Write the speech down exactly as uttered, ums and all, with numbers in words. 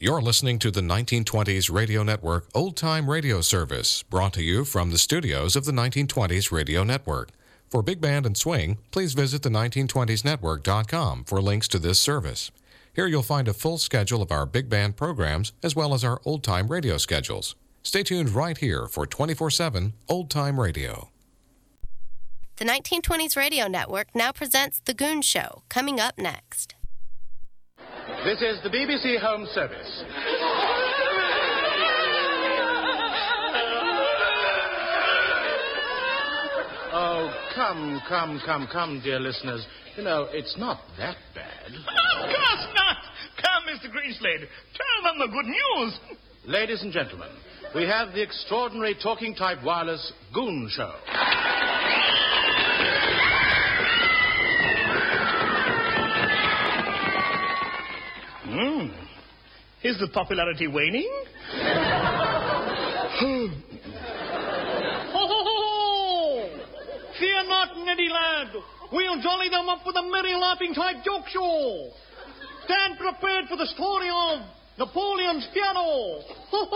You're listening to the nineteen twenties Radio Network Old Time Radio Service, brought to you from the studios of the nineteen twenties Radio Network. For Big Band and Swing, please visit the nineteen twenties network dot com for links to this service. Here you'll find a full schedule of our big band programs as well as our old-time radio schedules. Stay tuned right here for twenty-four seven Old Time Radio. The nineteen twenties Radio Network now presents The Goon Show, coming up next. This is the B B C Home Service. Oh, come, come, come, come, dear listeners. You know, it's not that bad. Of course not! Come, Mister Greenslade, tell them the good news. Ladies and gentlemen, we have the extraordinary talking-type wireless Goon Show. Hmm. Is the popularity waning? Ho, ho, ho! Fear not, Neddy lad. We'll jolly them up with a merry laughing type joke show. Stand prepared for the story of Napoleon's piano.